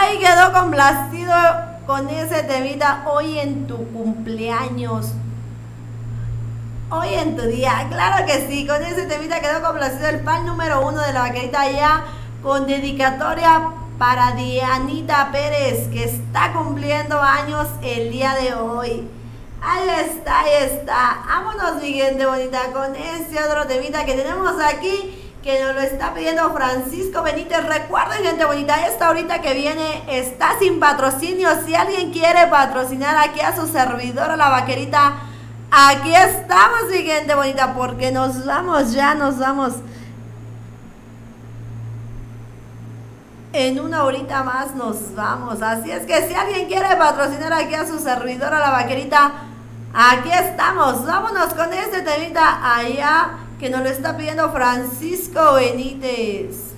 Ahí quedó complacido con ese temita hoy en tu cumpleaños. Hoy en tu día, claro que sí, con ese temita quedó complacido el fan número 1 de la vaquerita ya, con dedicatoria para Dianita Pérez, que está cumpliendo años el día de hoy. Ahí está, ahí está. Vámonos, mi gente bonita, con ese otro temita que tenemos aquí, que nos lo está pidiendo Francisco Benítez. Recuerden, gente bonita, esta ahorita que viene está sin patrocinio. Si alguien quiere patrocinar aquí a su servidora, la vaquerita, aquí estamos, mi gente bonita, porque nos vamos, ya nos vamos. En una horita más nos vamos. Así es que si alguien quiere patrocinar aquí a su servidora, la vaquerita, aquí estamos. Vámonos con este temita allá que nos lo está pidiendo Francisco Benítez.